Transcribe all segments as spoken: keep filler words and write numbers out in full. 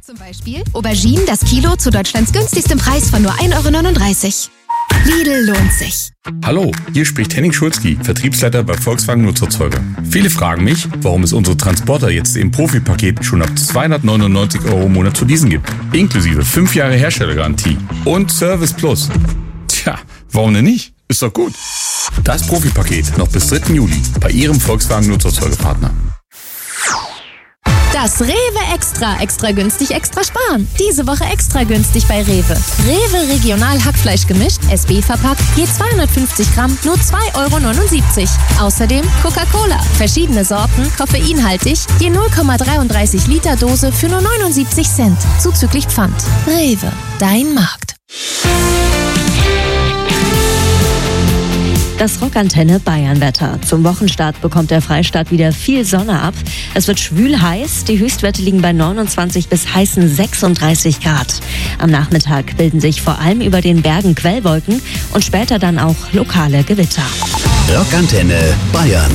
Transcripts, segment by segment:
Zum Beispiel Auberginen das Kilo zu Deutschlands günstigstem Preis von nur ein Euro neununddreißig. Lidl lohnt sich. Hallo, hier spricht Henning Schulzki, Vertriebsleiter bei Volkswagen Nutzerzeuger. Viele fragen mich, warum es unsere Transporter jetzt im Profi-Paket schon ab zweihundertneunundneunzig Euro im Monat zu leasen gibt. Inklusive fünf Jahre Herstellergarantie und Service Plus. Tja, warum denn nicht? Ist doch gut. Das Profi-Paket noch bis dritten Juli bei Ihrem Volkswagen Nutzerzeugerpartner. Das Rewe Extra. Extra günstig, extra sparen. Diese Woche extra günstig bei Rewe. Rewe Regional Hackfleisch gemischt, S B verpackt, je zweihundertfünfzig Gramm, nur zwei Euro neunundsiebzig. Außerdem Coca-Cola. Verschiedene Sorten, koffeinhaltig, je null Komma dreiunddreißig Liter Dose für nur neunundsiebzig Cent. Zuzüglich Pfand. Rewe, dein Markt. Das Rockantenne Bayern-Wetter. Zum Wochenstart bekommt der Freistaat wieder viel Sonne ab. Es wird schwül heiß. Die Höchstwerte liegen bei neunundzwanzig bis heißen sechsunddreißig Grad. Am Nachmittag bilden sich vor allem über den Bergen Quellwolken und später dann auch lokale Gewitter. Rockantenne Bayern.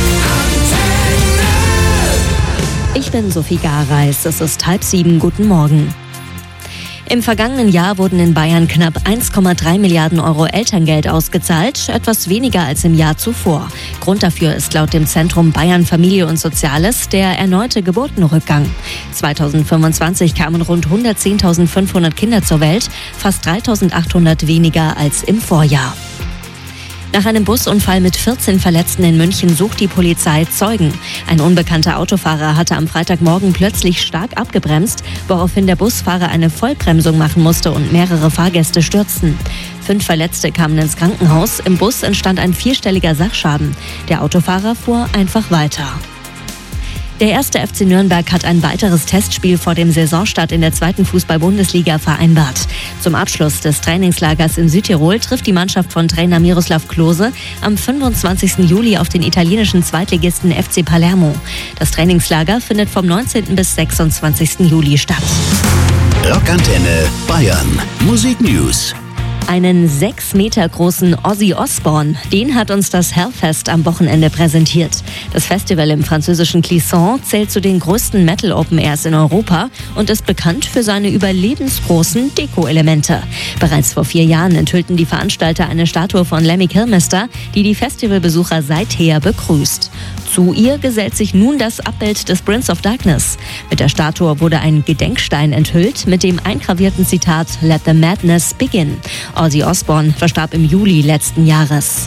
Ich bin Sophie Gareis. Es ist halb sieben. Guten Morgen. Im vergangenen Jahr wurden in Bayern knapp eins Komma drei Milliarden Euro Elterngeld ausgezahlt, etwas weniger als im Jahr zuvor. Grund dafür ist laut dem Zentrum Bayern Familie und Soziales der erneute Geburtenrückgang. zweitausendfünfundzwanzig kamen rund hundertzehntausendfünfhundert Kinder zur Welt, fast dreitausendachthundert weniger als im Vorjahr. Nach einem Busunfall mit vierzehn Verletzten in München sucht die Polizei Zeugen. Ein unbekannter Autofahrer hatte am Freitagmorgen plötzlich stark abgebremst, woraufhin der Busfahrer eine Vollbremsung machen musste und mehrere Fahrgäste stürzten. Fünf Verletzte kamen ins Krankenhaus. Im Bus entstand ein vierstelliger Sachschaden. Der Autofahrer fuhr einfach weiter. Der erste F C Nürnberg hat ein weiteres Testspiel vor dem Saisonstart in der zweiten Fußball-Bundesliga vereinbart. Zum Abschluss des Trainingslagers in Südtirol trifft die Mannschaft von Trainer Miroslav Klose am fünfundzwanzigsten Juli auf den italienischen Zweitligisten F C Palermo. Das Trainingslager findet vom neunzehnten bis sechsundzwanzigsten Juli statt. Rockantenne Bayern. Musik News. Einen sechs Meter großen Ozzy Osbourne, den hat uns das Hellfest am Wochenende präsentiert. Das Festival im französischen Clisson zählt zu den größten Metal-Open-Airs in Europa und ist bekannt für seine überlebensgroßen Deko-Elemente. Bereits vor vier Jahren enthüllten die Veranstalter eine Statue von Lemmy Kilmister, die die Festivalbesucher seither begrüßt. Zu ihr gesellt sich nun das Abbild des Prince of Darkness. Mit der Statue wurde ein Gedenkstein enthüllt mit dem eingravierten Zitat "Let the Madness begin". Ozzy Osbourne verstarb im Juli letzten Jahres.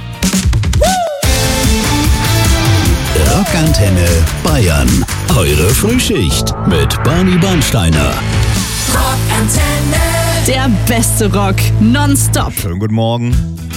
Rockantenne Bayern. Eure Frühschicht mit Barney Bernsteiner. Rockantenne. Der beste Rock nonstop. Schönen guten Morgen.